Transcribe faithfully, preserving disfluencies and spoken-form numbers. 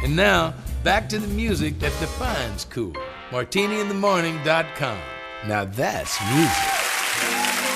And now, back to the music that defines cool. martini in the morning dot com. Now that's music.